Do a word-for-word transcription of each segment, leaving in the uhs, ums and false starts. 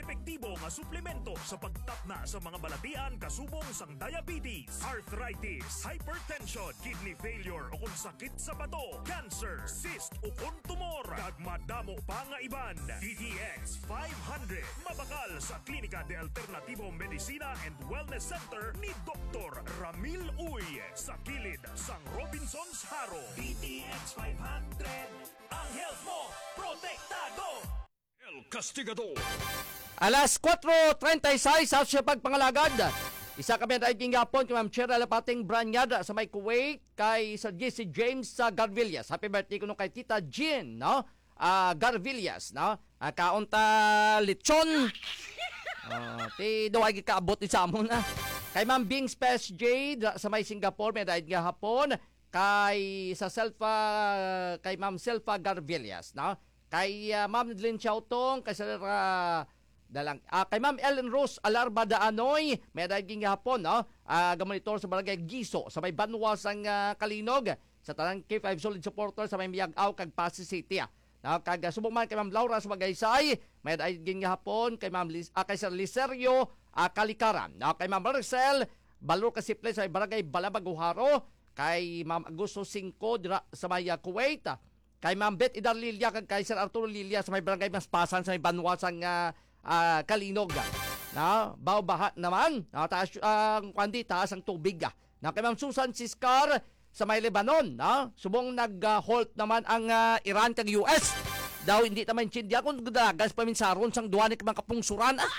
epektibo nga suplemento sa pagtapna sa mga balatian kasubong sang diabetes, arthritis, hypertension, kidney failure o kung sakit sa bato, cancer, cyst o kung tumor, kag madamo pa nga iban. D T X five hundred mabakal sa Klinika de Alternativo Medicina and Wellness Center ni Doktor Ramil Uy sa kilid sang Robinson's Haro. D T X five hundred, ang health mo protektado. El Castigador. Alas kwatro treinta y seis sa siya pagpangalagad. Isa kami na iging hapon kay Ma'am Chera Lapating Branyada sa may Kuwait kay Sir J C James sa Garvillas. Happy birthday kuno kay Tita Jean, no? Uh, Garvillas, no? Uh, kaunta lechon. Uh, ti do ay kaabot ni sa amon na. Kay Ma'am Bing Space Jade sa may Singapore may daig nga hapon kay sa Selfa kay Ma'am Selfa Garvillas, no? Kay uh, Ma'am Lynn Chautong, kay Sir uh, dalang, uh, kay Ma'am Ellen Rose Alarba Daanoy, may daging hapon, no? Uh, gamonitor sa barangay Giso, sa may Banwas ang uh, Kalinog, sa tanang K five Solid Supporter sa may Miyag-Aw, kag Pasig City. Uh. No? Kag uh, subong man kay Ma'am Laura sa Magaysay, may daging hapon, kay Ma'am Liz, uh, kay Sir Liserio uh, Kalikaran, no? Kay Ma'am Marcel Balor Kasiple sa may barangay Balabaguharo, kay Ma'am Agusto Cinco dira sa may uh, Kuwait, uh, kay Ma'am Beth Idar Lilia kag kay Sir Arturo Lilia sa may barangay Maspasan sa may Banwasang uh, uh, Kalinog. Na, baw baha naman. Na, taas ang uh, kwandi taas ang tubig. Na kay Ma'am Susan Siskar sa may Lebanon, na subong nag-halt uh, naman ang uh, Iran kag U S. Daw hindi naman India kung dagas paminsaron sang duwa ni mga kapungsuran. Ah.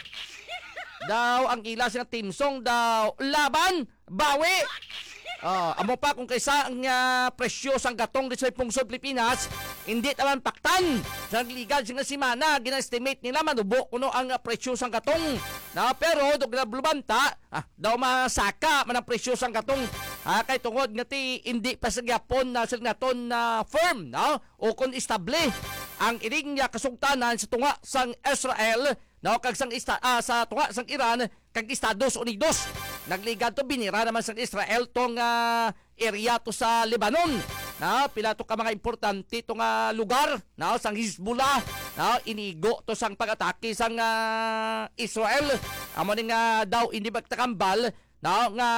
Daw ang ila sing timsong daw laban bawi. Oh, amo pa kung kaysa ang uh, presyo sang gatong dito sa pungsod Pilipinas, hindi naman paktan. Sa nagligal sing simana, gina-estimate nila manubo kuno ang uh, presyo sang gatong. Na pero dog nablubanta, ah, daw masaka man ang presyo sang gatong. Ah, kay tungod nga ti hindi pa sa Japon na sa naton na uh, firm, no? O kun estable ang iring uh, kasugtanan sa tunga sang Israel, no? Kag sang ista, uh, sa tunga sang Iran kag Estados Unidos. Nagligan to binira naman sa Israel tong uh, area to sa Lebanon. Na pila to ka mga importante tong uh, lugar, na sang Hezbollah, na inigo to sang pag-atake sang uh, Israel. Amo ning uh, daw hindi magtakambal na nga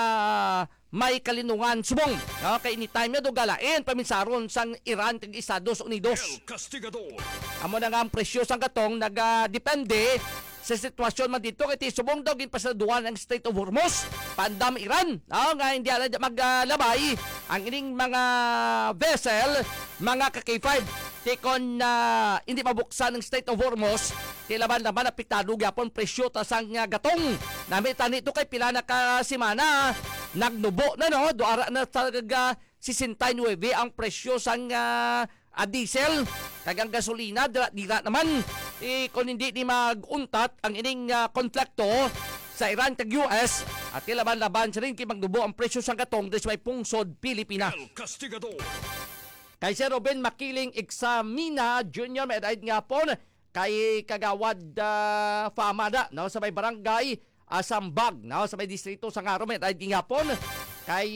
may kalinungan subong. Na kay anytime na do galain paminsaron sang Iran kag Estados Unidos. El Castigador. Amo na nga ang presyo sang gatong nagadepende uh, sa sitwasyon man dito kay subong daw ginpasaduan ang Strait of Hormuz pandam Iran, no? Nga hindi ala maglabay uh, ang ining mga vessel mga ka K five tikon na uh, hindi mabuksan ng Strait of Hormuz tilaban naman apektado gyapon presyo ta sang uh, gatong namita nito kay pila na ka semana nagnubo na, no? Duara na talaga sixty-nine ang presyo sang uh, uh, diesel kagang gasolina dira, dira naman eh, kung hindi ni mag-untat ang ining uh, konflikto sa Iran kag U S at kilaban-laban sa rin kay magdubo ang presyo sa gatong sa may pungsod Pilipinas. El Castigador. Kay Sir Ruben Makiling Examina Junior may edad nga po kay Kagawad uh, Famada, no? Sa may barangay uh, Sambag, no? Sa may distrito sa Ngaro may edad nga po kay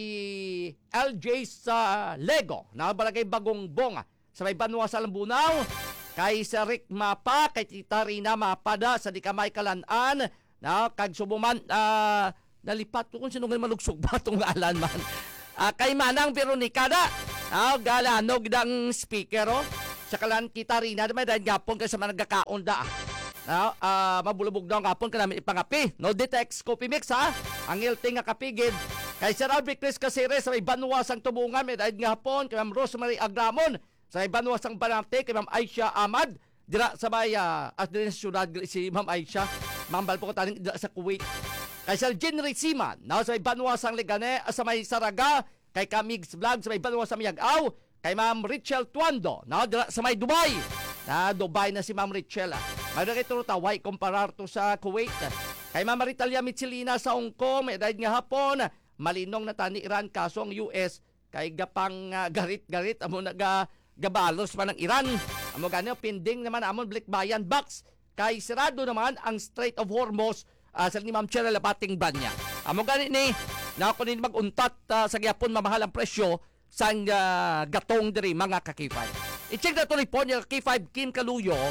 L J sa Lego, na barangay Bagong Bong sa may Banwa sa Lambunaw. Kay Sir Rick Mapa, kay Tita Rina Mapada sa Dikamay Kalanaan, na kag subuman uh, nalipat ko kung sino nga malugsog ba itong alan man. Uh, kay Manang Veronica na, uh, galanog ng speaker, oh. Sa kalan kita Rina, may dahil gapon kasi man nagkakaon da. Uh, uh, mabulubog daw gapon ka namin ipangapi. No Ditex Coffee Mix, ha? Ang ilting nga kapigid. Kay Sir Albert Chris Casires sa may Banwas ang tubungan, may dahil gapon, kay Ma'am Rosemary Agramon, sa Banwas ang Banate, kay Ma'am Aisha Ahmad, dira sa may uh, at din sa syudad si Ma'am Aisha, mambal po ko taning dira sa Kuwait. Kay Sir Jenry Siman, na sa may Banwas ang Legane, sa may Saraga, kay Kamigs Vlog, sa may Banwas ang Miyag-Aw, kay Ma'am Richel Tuando, na dira sa may Dubai. Na Dubai na si Ma'am Richel. Mayroon kayo taway comparar to sa Kuwait. Kay Ma'am Maritalia Michelina sa Hong Kong, may dahil nga hapon, malinong na tani Iran kaso ang U S, kay gapang uh, garit-garit, amo naga gabalos pa ng Iran. Amo ganyo pending naman amon Blikbayan box kay sirado naman ang Strait of Hormuz uh, sa ni Ma'am Chera Lapating Banya. Amo gani ni na ako ni maguntat uh, sa gyapon mamahal ang presyo sang uh, gatong diri mga ka K five. I-check na to ni po niya K five Kim Kaluyo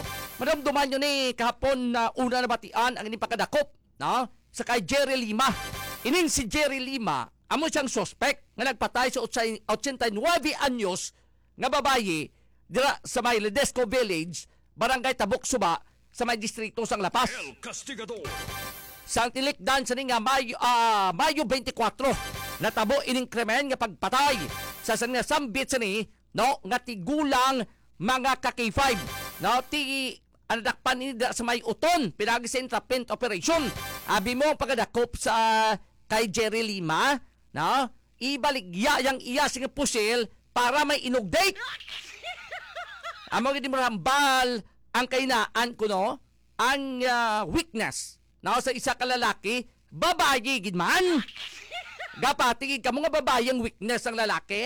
Maramdaman nyo ni kahapon na una na batian ang ining pagkadakop, no? Sa kay Jerry Lima. Ining si Jerry Lima, amo siyang suspect nga nagpatay sa eighty-nine anyos nga babayi dira sa may Ledesco Village, Barangay Tabok Suba, sa may distrito sang Lapas. El Castigador. Sa tilikdan sa nga Mayo, uh, Mayo twenty-four, natabo ining krimen nga pagpatay sa sang nga sambit sa ni, no, nga tigulang mga ka K five. No, ti anadakpan ni sa may uton, pinagi sa entrapment operation. Abi mo pagkadakop sa kay Jerry Lima, no, ibaligya yang iya sing pusil para may inugdate. Amo gid mo rambal ang kainaan ko, no, ang uh, weakness, no, sa isa ka lalaki, babayi gid man. Gapati gid kamo nga babayi ang weakness ang lalaki.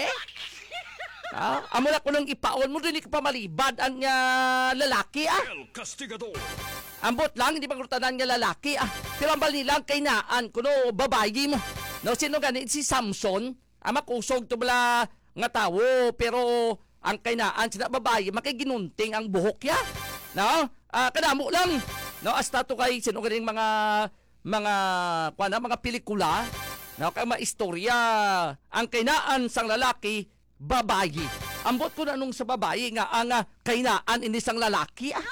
Ah, amo na ko nang ipaon mo dili ka pa malibad ang uh, lalaki ah. El Castigador. Ambot lang hindi pagurtanan nga lalaki ah. Pero ang bali lang kainaan kuno babayi mo. No, sino gani si Samson? Ama kusog to bala nga tawo pero ang kainaan sina babayi makiginunting ang buhok ya. No? Ah, kadamo lang. No, hasta to kay sino ganing mga mga kuana mga pelikula. No, kay maistorya ang kainaan sang lalaki babayi. Ambot ko na nung sa babayi nga ang uh, kainaan ini sang lalaki ah.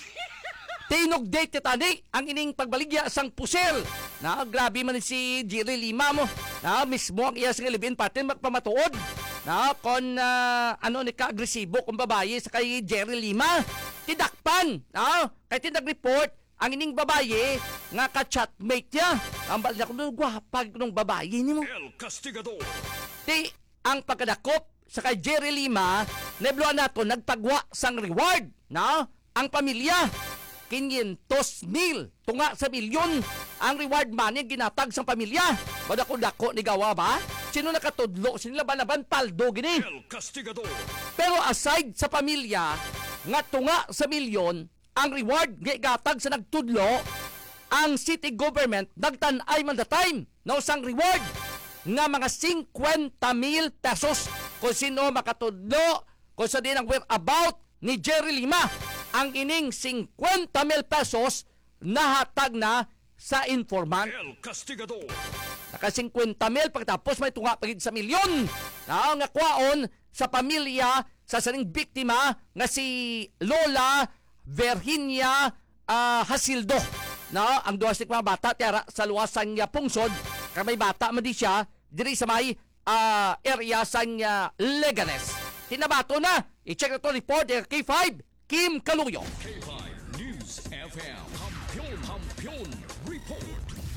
Tinog date tani ang ining pagbaligya sang pusel. Na grabe man si Jerry Lima mo. Na mismo ang iya sang libin partner magpamatuod. Na kon uh, ano ni ka-agresibo kung babayi sa kay Jerry Lima. Tidakpan. Na kay tinag-report ang ining babayi nga ka-chatmate niya. Ang balya ko nung gwapag nung babayi ni mo. El Castigador. Ti ang pagkadakop sa kay Jerry Lima, nebluan nato nagpagwa sang reward, na ang pamilya quinientos mil tunga sa milyon ang reward money ginatag sang pamilya. Badako-dako ni gawa ba? Sino nakatudlo? Sino laban-laban paldo gini? El Castigador. Pero aside sa pamilya nga tunga sa milyon ang reward nga igatag sa nagtudlo, ang city government nagtan-ay man the time no sang reward nga mga fifty mil pesos kung sino makatudlo kung sa din ang whereabout ni Jerry Lima. Ang ining fifty mil pesos nahatag na sa informant. El Castigador. Naka fifty mil pagkatapos may tunga pagid sa milyon na nga kwaon sa pamilya sa saning biktima nga si Lola Virginia uh, Hasildo. Na ang duwas ni mga bata tiara sa luwasan niya pungsod kay may bata man di siya diri sa may uh, area sa uh, Leganes. Tinabato na. I-check na to report K five Kim Kaluyo. K five News F M. Kampiyon, kampiyon, report.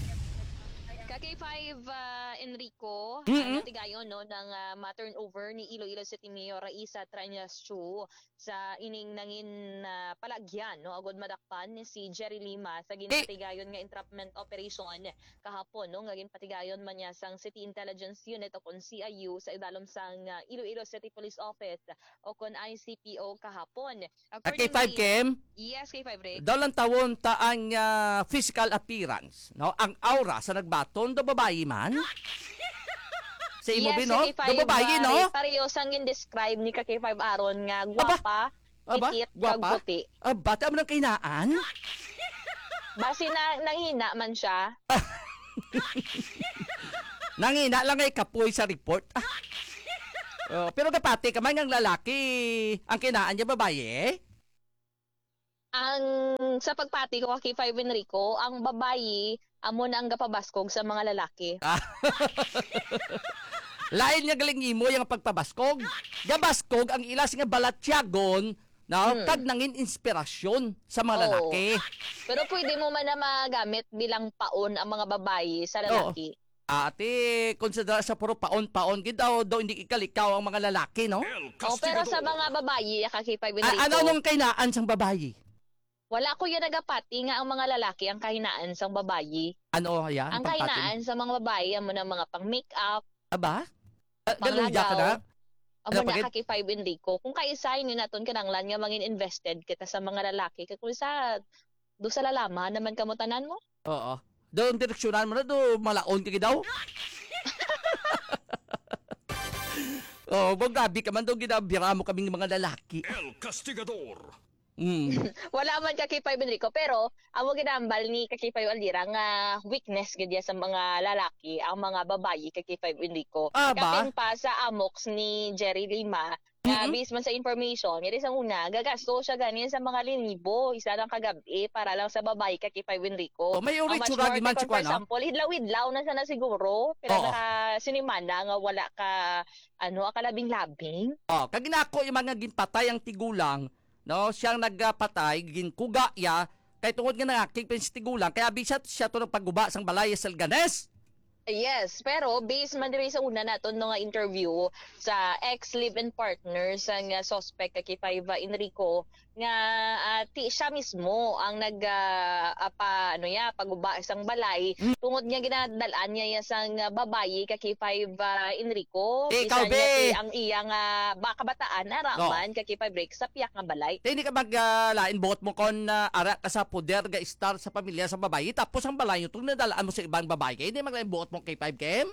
Ka K five uh, Enrico, Mm-hmm. ano tigayon no ng uh, ma-turnover ni Iloilo City Mayor Raisa Trañaschu sa ining nangin uh, palagyan no agud madakpan ni si Jerry Lima sa ginpatigayon nga entrapment operation kahapon no nga ginpatigayon man niya sang City Intelligence Unit o kon C I U sa idalom sang uh, Iloilo City Police Office o kon I C P O kahapon. K five Kim, Yes, K five Rick. daw lang tawon ta ang uh, physical appearance, no? Ang aura sa nagbaton do babayi man. Sa imo Yes, bin, no? si K five, Do babayi, no? uh, pareho sang in-describe ni ka K five Aron nga gwapa, Aba, itit, gwapa? kag puti. Ah, bata mo ng kainaan? Basi na nanghina man siya. Nangina lang ay kapoy sa report. Ah. Oh, pero kapati ka man ng lalaki, ang kinaan niya babayi eh? Ang sa pagpati ko kay K five Enrico, ang babayi amo na ang gapabaskog sa mga lalaki. Ah. Lain niya galing imo yung pagpabaskog. Gabaskog ang ilas nga balatyagon na Hmm. kag nangin inspirasyon sa mga Oo. lalaki. Pero pwede mo man na magamit bilang paon ang mga babayi sa lalaki. Ate, konsidera sa puro paon-paon gid daw daw hindi ikalikaw ang mga lalaki, no? El Oh, pero sa Castigador. mga babayi, ka K five Enrico, A- ano nung kainaan sang babayi? wala ko yung nagapati nga ang mga lalaki ang kahinaan sang babayi. Ano ya? Ang kahinaan sa mga babayi amo na mga pang makeup, Aba? Ah, Galuya ka na? amo Ano, na bakit? ka K five Enrico. Kung kaisahin ni naton kinanglan nga mangin invested kita sa mga lalaki, kay kung sa do sa lalama naman kamo tanan mo. Oo. Doon direksyonan mo na do malaon ka daw. Oh, bang gabi ka man daw ginabira mo kaming mga lalaki. El Castigador. Mm. Wala man ka kay Five Enrico pero amo ginambal ni kay Five Aldira nga weakness gid ya sa mga lalaki ang mga babayi kay Five Enrico. Ah, ba? Kapin pa sa amoks ni Jerry Lima nga Mm-mm. based man sa information, yun sa una, gagasto siya ganin sa mga linibo, isa lang kagabi para lang sa babayi kay Five Enrico. Oh, may Ang much uritsura more di man si kay, for Kwan, no? example, hidlaw-hidlaw na sana siguro, pero Oo. naka sinimana nga wala ka ano, akalabing-labing. Oh, kag ginako yung mga ginpatay ang tigulang, no? Siyang nagpatay, ginkuga ya, kay tungod nga nangakik sa tigulang, kaya bisa siya to ng pagguba sang balay sa Alganes. Yes, pero based man diri sa una naton no nga interview sa ex-live-in partner sa nga suspect kay Paiva Enrico nga ah, ti siya mismo ang nag ah, apa ano ya paguba isang balay Mm. tungod nga ginadalaan niya ya sang babayi kay Paiva Enrico Eh, bisan ikaw, niya ti be! ang iyang uh, bakabataan araman kay Paiva break sa piyak nga balay. Kaya hindi ka maglain buot mo kon uh, ara ka sa poder ga star sa pamilya sa babae, tapos ang balay nyo itong nadalaan mo sa ibang babae, kaya hindi maglain buot mo kay five K M?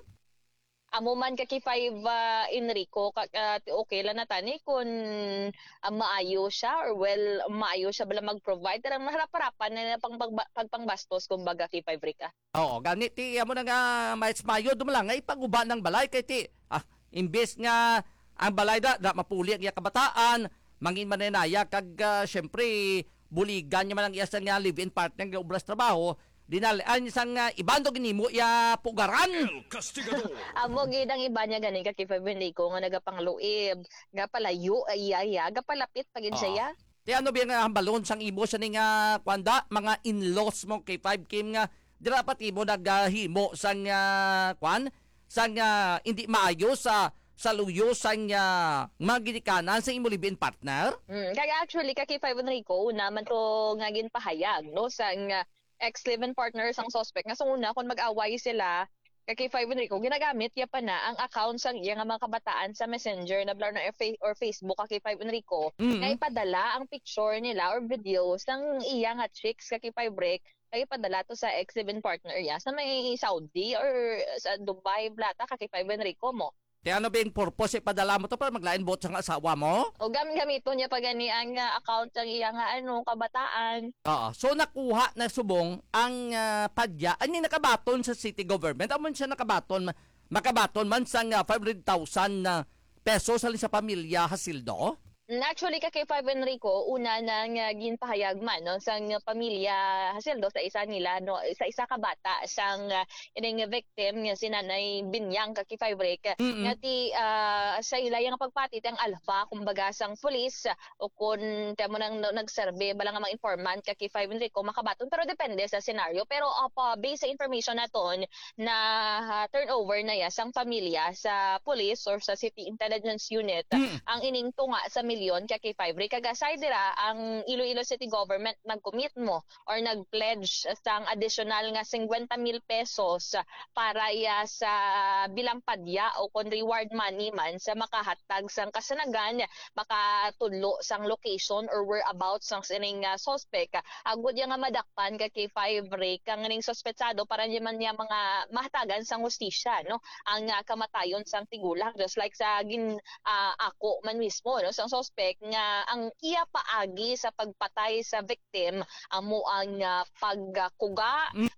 Amo man ka kay Five uh, Enrico ka, uh, okay lang na tani kung uh, maayo siya or well maayo siya bala mag-provide pero maharap-harapan na pang pag- pagpangbastos kumbaga kay Five Rica. Oo, ganit ti amo na nga mais mayo dumalang nga ipaguba ng balay kay ti ah, imbes nga ang balay da, da mapuli ang iya kabataan, mangin manenaya kag uh, syempre buligan niya man ang iya sa nga live-in partner nga obras trabaho, dinalaan isang uh, ibando ginimo ya pugaran. El Castigador. Amo gid ang iba niya ganin ka kay Five Enrico nga nagapangluib, nga palayo ay iya, ga palapit pagin siya. ya. Ti ano ba nga hambalon sang imo sa ning uh, kwanda mga in-laws mo kay five Kim nga dira pati mo naghimo sang uh, kwan sang uh, hindi maayo sa sa luyo sang uh, mga ginikanan sa imo live-in partner. Mm, kaya actually ka kay Five Enrico una man to nga ginpahayag no sang uh, ex-live-in partner sang suspect nga sa una kung mag-away sila kay Five Enrico ginagamit ya pa na ang account sang iya nga mga kabataan sa Messenger na blur na or, or Facebook kay Five Enrico Mm-hmm. nga ipadala ang picture nila or video sang iya nga chicks kay Five Break kay ipadala to sa ex-live-in partner ya sa may Saudi or sa Dubai blata kay Five Enrico mo. Ti ano ba yung purpose ipadala mo to para maglain bot sang asawa mo? O gam gamito niya pa gani ang uh, account sang iya nga ano kabataan. Oo. So nakuha na subong ang uh, padya ani nakabaton sa city government. Amon siya nakabaton makabaton man sang uh, five hundred thousand uh, pesos sa sa pamilya Hasildo. Actually, ka kay Five Enrico, una nang uh, ginpahayag man no, sang uh, pamilya Hasildo sa isa nila, no, sa isa ka bata, sang uh, ining victim nga si Nanay Binyang ka kay Five Rick, Mm-mm. nga ti uh, sa ila yung pagpati ang alpha, kumbaga sang pulis, uh, o kung temo nang no, nagserve, bala nga mga informant ka kay Five Enrico, makabaton, pero depende sa senaryo. Pero apa, based sa information naton na uh, turnover na ya sang pamilya sa police or sa City Intelligence Unit, Mm. ang ining tunga sa milyon kay kay Five Ray kagasay dira ang Iloilo City Government nag-commit mo or nag-pledge sang additional nga fifty mil pesos para iya sa bilang padya o kon reward money man sa makahatag sang kasanagan makatudlo sang location or whereabouts sang sining uh, suspect. Agud ya nga madakpan kay kay Five Ray kang ning suspetsado para di man niya mga mahatagan sang hustisya no ang uh, kamatayon sang tigulang just like sa gin uh, ako man mismo no sang suspect nga ang iya paagi sa pagpatay sa victim amo ang uh, pagkuga Mm.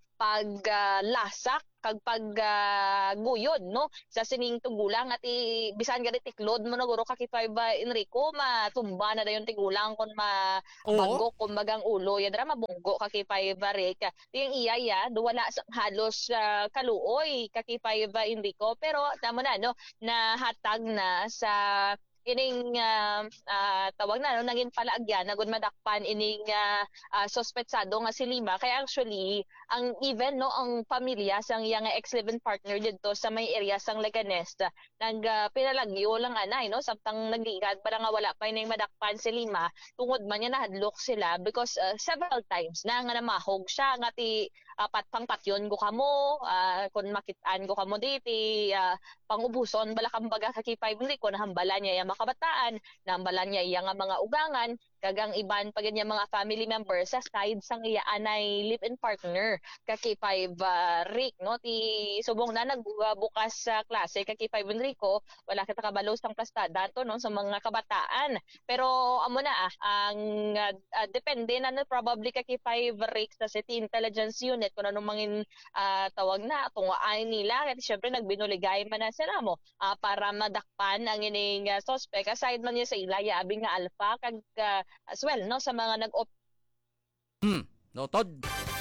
paglasak uh, kag pagguyod uh, no sa sining tugulang at i, bisan gani tiklod mo na guro ka kay Five Enrico matumba na dayon tigulang kon ma Oo. bago kumbagang ulo yan dra mabunggo ka kay Five Rick tiyang iya ya duwala sa halos uh, kaluoy ka kay Five Enrico pero tamo na no nahatag na sa ining uh, uh, tawag na no naging palaagyan nagud madakpan ining uh, uh, suspetsado nga si Lima kaya actually ang even no ang pamilya sang iya nga ex-live-in partner didto sa may area sang Leganes nag uh, pinalagyo lang anay no samtang nagligad para nga wala pa ining madakpan si Lima tungod man niya nahadlok sila because uh, several times na nga namahog siya nga ti uh, patpang patyon ko kamo uh, kun makitaan ko kamo diti uh, pangubuson bala kambaga kay Five Enrico nahambalan niya yung makabataan, nahambalan niya iya nga mga ugangan, kag ang iban pa ganyan mga family members sa side sang iya anay live-in partner ka K five uh, Rick no ti subong na nagbukas sa klase ka K five Enrico wala kita kabalo sang plastada to no sa mga kabataan pero amo na ah, ang uh, uh, depende na no, probably ka K five Rick sa City Intelligence Unit kung ano mangin uh, tawag na tungaan nila kasi syempre nagbinuligay man na sila mo uh, para madakpan ang ining uh, suspect aside man niya sa ilaya abing nga alpha kag uh, as well no sa mga nag Hmm, notod.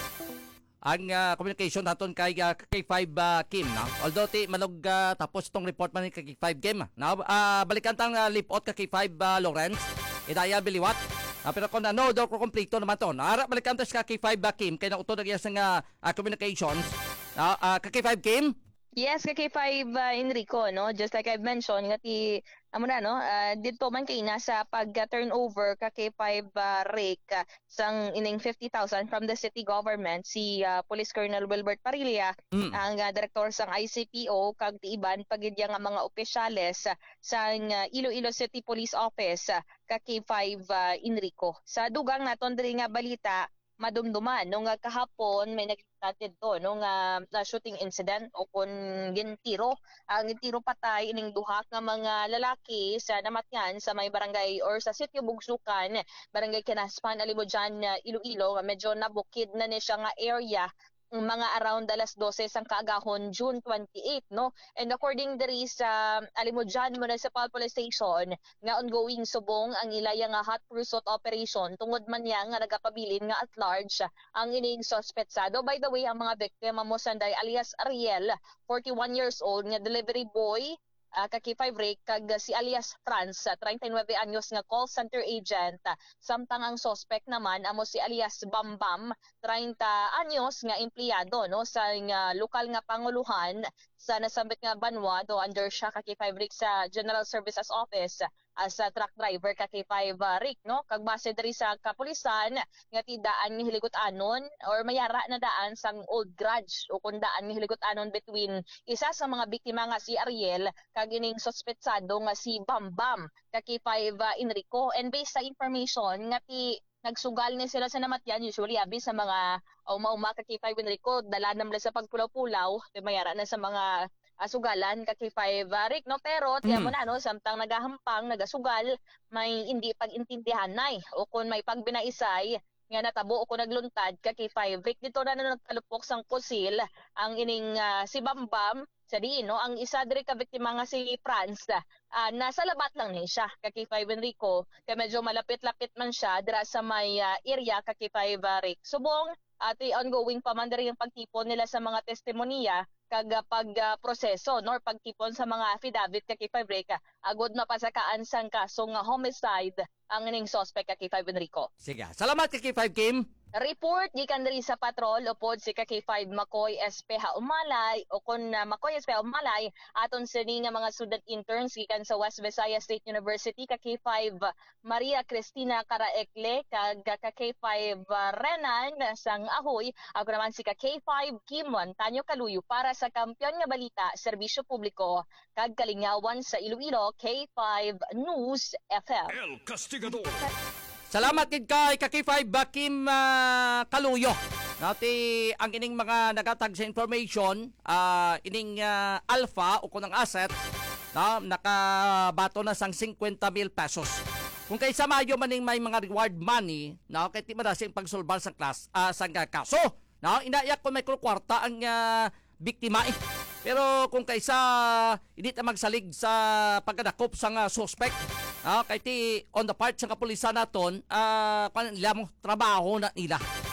Ang uh, communication naton kay uh, K five uh, Kim na. Although ti manog uh, tapos tong report man ni kay K five Kim. Na uh, balikan tang uh, lipot ka K five uh, Lawrence. Idaya biliwat. Uh, pero kung ano daw ko kompleto naman to. Ara balikan tas ka K five uh, Kim kay nautod nagya sa nga uh, communications. Uh, uh, ka K five Kim. Yes, ka K five uh, Enrico, no? Just like I've mentioned, nga ti, amo na, no? Uh, dito man kay nasa pag-turnover ka K five uh, rake uh, sang ining fifty thousand from the city government, si uh, Police Colonel Wilbert Parilla, Mm. ang uh, direktor sang I C P O, kag ti iban pagidya nga mga opisyales uh, sang uh, Iloilo City Police Office, uh, ka K five uh, Enrico. Sa dugang naton diri nga balita, madumduman nung uh, kahapon may nagtatid to nung uh, uh, shooting incident o kun gintiro ang gintiro patay ining duha nga mga lalaki sa namatyan sa may barangay or sa sitio Bugsukan barangay Kinaspan Alimudjan uh, Iloilo nga medyo nabukid na ni siya nga area mga around alas dose sang kaagahon June twenty-eighth no and according diri sa Alimudjan Municipal Police Station nga ongoing subong ang ilaya nga hot pursuit operation tungod man niya nga nagapabilin nga at large ang ining suspetsado. By the way ang mga biktima mo sanday alias Ariel forty-one years old nga delivery boy uh, ka K five Rick kag si alias Franz uh, thirty-nine anyos nga call center agent uh, samtang ang suspect naman amo si alias Bambam thirty anyos nga empleyado no sa nga lokal nga panguluhan sa nasambit nga banwa do under siya ka K five Rick sa General Services Office as a truck driver ka K five uh, Rick no kag base diri sa kapulisan nga ti daan nga hiligot anon or mayara na daan sang old grudge o kung daan nga hiligot anon between isa sa mga biktima nga si Ariel kag ining suspetsado nga si Bambam ka K five uh, Enrico and based sa information nga ti nagsugal ni sila sa namatyan usually abi sa mga uma-uma ka K five Enrico dala namla sa pagpulaw-pulaw kay mayara na sa mga uh, sugalan ka K five uh, Rick no pero tiyan mo na no samtang nagahampang nagasugal may hindi pag-intindihan nay o kung may pagbinaisay nga natabo o kung nagluntad ka K five Rick dito na na nagkalupok sang pusil ang ining uh, si Bambam sa diin no ang isa diri ka biktima nga si Franz uh, nasa labat lang ni siya ka K five Enrico kay medyo malapit-lapit man siya dira sa may uh, area ka K five uh, Rick subong ati uh, ongoing pa man diri ang pagtipon nila sa mga testimonya kag uh, pag uh, proseso no pagtipon sa mga affidavit ka K five Rick uh, agod mapasakaan sang kaso nga homicide ang ning suspect ka K five Enrico. Sige. Salamat ka K five Kim. Report gikan diri sa patrol upod si ka K five Makoy S P H Umalay o kun uh, Makoy S P H Umalay aton sini nga mga student interns gikan sa West Visayas State University ka K five Maria Cristina Caraecle kag ka K five uh, Renan sang Ahoy ako naman si ka K five Kim Montaño Kaluyo para sa Kampiyon nga Balita Serbisyo Publiko kag Kalingawan sa Iloilo K five News F M. El Castigador. Salamat kid kay ka K five uh, Kim uh, Kaluyo. Nati ang ining mga nagatag sa information, uh, ining uh, alpha o kunang asset na nakabato na sang fifty mil pesos. Kung kay sa Mayo maning may mga reward money, na kay ti madasing pagsulbal sa class uh, sang kaso. Na inaiyak ko may kwarta ang uh, biktima eh. Pero kung kaysa hindi ta magsalig sa pagkadakop sa uh, suspect, ah, kay ti on the part sa kapulisan naton, ah, uh, nila mo trabaho na nila.